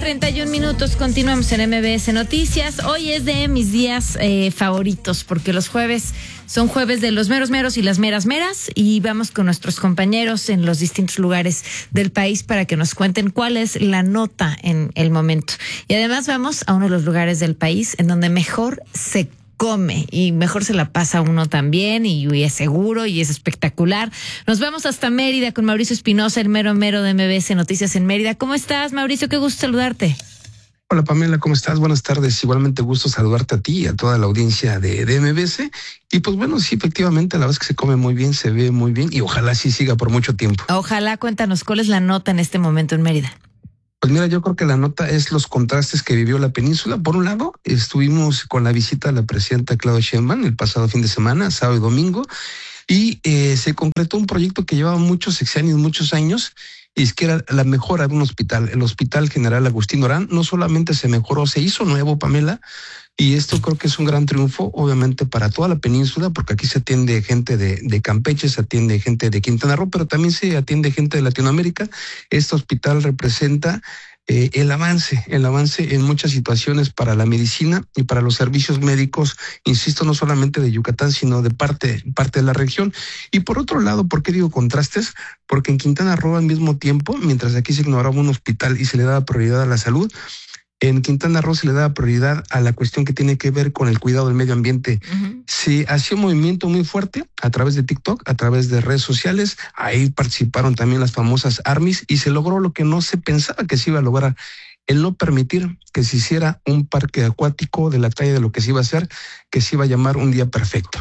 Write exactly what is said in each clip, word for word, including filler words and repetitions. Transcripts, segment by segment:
treinta y un minutos, continuamos en M B S Noticias. Hoy es de mis días eh, favoritos, porque los jueves son jueves de los meros meros y las meras meras, y vamos con nuestros compañeros en los distintos lugares del país para que nos cuenten cuál es la nota en el momento. Y además vamos a uno de los lugares del país en donde mejor se come y mejor se la pasa uno también, y, y es seguro y es espectacular. Nos vamos hasta Mérida con Mauricio Espinosa, el mero mero de M B S Noticias en Mérida. ¿Cómo estás, Mauricio? Qué gusto saludarte. Hola, Pamela, ¿cómo estás? Buenas tardes. Igualmente gusto saludarte a ti y a toda la audiencia de, de M B S. Y pues bueno, sí, efectivamente, la verdad es que se come muy bien, se ve muy bien y ojalá sí siga por mucho tiempo. Ojalá. Cuéntanos, ¿cuál es la nota en este momento en Mérida? Pues mira, yo creo que la nota es los contrastes que vivió la península. Por un lado, estuvimos con la visita de la presidenta Claudia Sheinbaum el pasado fin de semana, sábado y domingo, y eh, se concretó un proyecto que llevaba muchos sexenios, muchos años, y es que era la mejora de un hospital. El Hospital General Agustín Orán no solamente se mejoró, se hizo nuevo, Pamela, y esto creo que es un gran triunfo, obviamente, para toda la península, porque aquí se atiende gente de, de Campeche, se atiende gente de Quintana Roo, pero también se atiende gente de Latinoamérica. Este hospital representa eh, el avance, el avance en muchas situaciones para la medicina y para los servicios médicos, insisto, no solamente de Yucatán, sino de parte, parte de la región. Y por otro lado, ¿por qué digo contrastes? Porque en Quintana Roo, al mismo tiempo, mientras aquí se ignoraba un hospital y se le daba prioridad a la salud, en Quintana Roo se le da prioridad a la cuestión que tiene que ver con el cuidado del medio ambiente. Uh-huh. Se hacía un movimiento muy fuerte a través de TikTok, a través de redes sociales. Ahí participaron también las famosas ARMYs y se logró lo que no se pensaba que se iba a lograr: el no permitir que se hiciera un parque acuático de la talla de lo que se iba a hacer, que se iba a llamar Un Día Perfecto.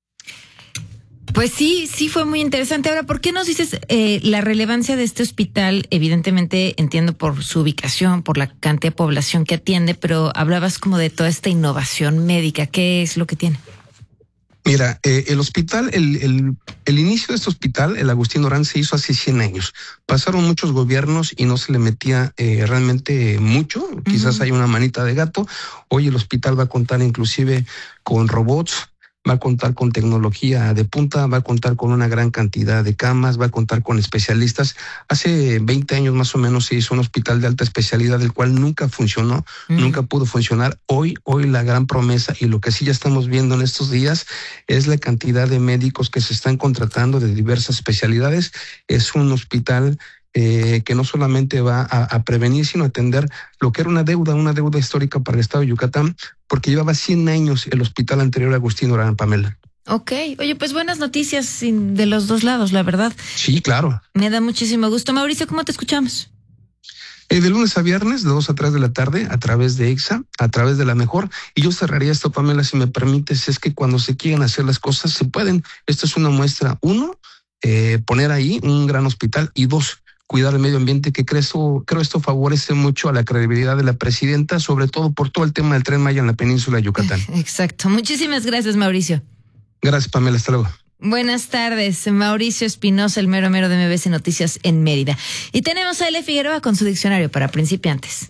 Pues sí, sí fue muy interesante. Ahora, ¿por qué nos dices eh, la relevancia de este hospital? Evidentemente entiendo por su ubicación, por la cantidad de población que atiende, pero hablabas como de toda esta innovación médica. ¿Qué es lo que tiene? Mira, eh, el hospital, el, el, el inicio de este hospital, el Agustín Orán, se hizo hace cien años. Pasaron muchos gobiernos y no se le metía eh, realmente mucho. Uh-huh. Quizás hay una manita de gato. Hoy el hospital va a contar inclusive con robots, va a contar con tecnología de punta, va a contar con una gran cantidad de camas, va a contar con especialistas. Hace veinte años más o menos se hizo un hospital de alta especialidad, el cual nunca funcionó, mm. nunca pudo funcionar. Hoy, hoy la gran promesa, y lo que sí ya estamos viendo en estos días, es la cantidad de médicos que se están contratando de diversas especialidades. Es un hospital Eh, que no solamente va a, a prevenir, sino a atender lo que era una deuda, una deuda histórica para el estado de Yucatán, porque llevaba cien años el hospital anterior a Agustín Orán, Pamela. Ok, oye, pues buenas noticias de los dos lados, la verdad. Sí, claro. Me da muchísimo gusto. Mauricio, ¿cómo te escuchamos? Eh, de lunes a viernes, de dos a tres de la tarde, a través de EXA, a través de La Mejor. Y yo cerraría esto, Pamela, si me permites, es que cuando se quieren hacer las cosas, se pueden. Esto es una muestra. Uno, eh, poner ahí un gran hospital, y dos, cuidar el medio ambiente, que creo, creo esto favorece mucho a la credibilidad de la presidenta, sobre todo por todo el tema del Tren Maya en la península de Yucatán. Exacto. Muchísimas gracias, Mauricio. Gracias, Pamela. Hasta luego. Buenas tardes. Mauricio Espinosa, el mero mero de M B S Noticias en Mérida. Y tenemos a Ele Figueroa con su diccionario para principiantes.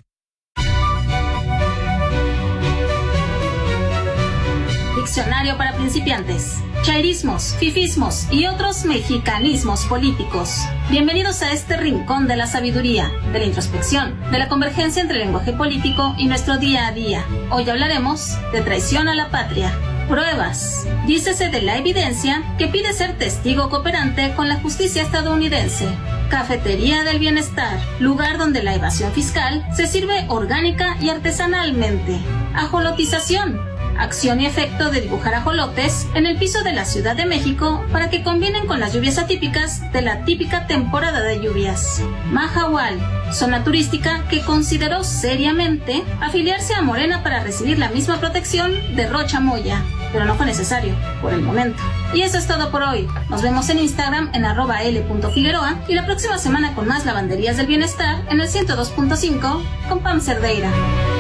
Diccionario para principiantes. Chairismos, fifismos y otros mexicanismos políticos. Bienvenidos a este rincón de la sabiduría, de la introspección, de la convergencia entre el lenguaje político y nuestro día a día. Hoy hablaremos de traición a la patria. Pruebas. Dícese de la evidencia que pide ser testigo cooperante con la justicia estadounidense. Cafetería del bienestar, lugar donde la evasión fiscal se sirve orgánica y artesanalmente. Ajolotización. Acción y efecto de dibujar ajolotes en el piso de la Ciudad de México para que combinen con las lluvias atípicas de la típica temporada de lluvias. Mahahual, zona turística que consideró seriamente afiliarse a Morena para recibir la misma protección de Rocha Moya, pero no fue necesario, por el momento. Y eso es todo por hoy. Nos vemos en Instagram en arroba l punto figueroa y la próxima semana con más lavanderías del bienestar en el ciento dos punto cinco con Pam Cerdeira.